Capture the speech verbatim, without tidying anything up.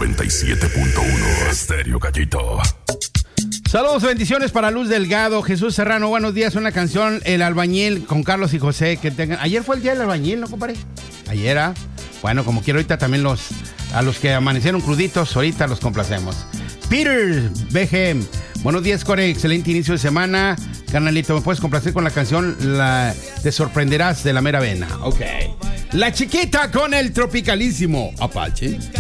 noventa y siete punto uno Estéreo Gallito. Saludos, bendiciones para Luz Delgado, Jesús Serrano, buenos días. Una canción, El Albañil, con Carlos y José. Que tengan... Ayer fue el día del albañil, ¿no, compadre? Ayer, ¿ah? Bueno, como quiero ahorita también los... A los que amanecieron cruditos, ahorita los complacemos. Peter B G M. Buenos días, Core. Excelente inicio de semana. Carnalito, ¿me puedes complacer con la canción la... Te sorprenderás de la mera vena? Ok. La Chiquita con el tropicalísimo Apache.